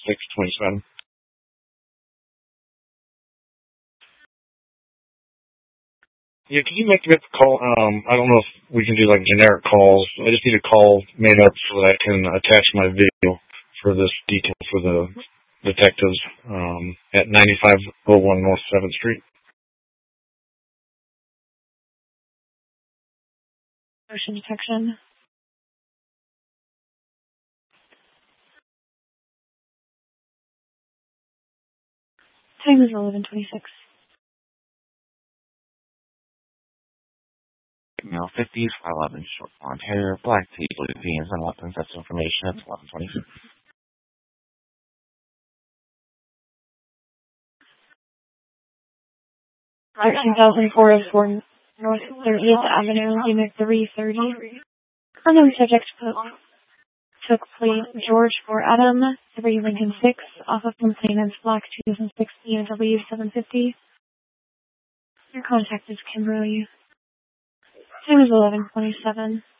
6/27. Yeah, can you make me a call? I don't know if we can do like generic calls. I just need a call made up so that I can attach my video for this detail for the detectives at 9501 North 7th Street. Motion detection. Time is 11:26. Male 50s, 5'11", short blonde hair, black teeth, blue jeans, and weapons. That's information. It's 11:26. March 2004 North 30th Avenue, Unit 330. Unknown subject took place George 4 Adam, 3 Lincoln 6, off of complainant's Block 2006 BMW 750. Your contact is Kimberly. Time is 11:27.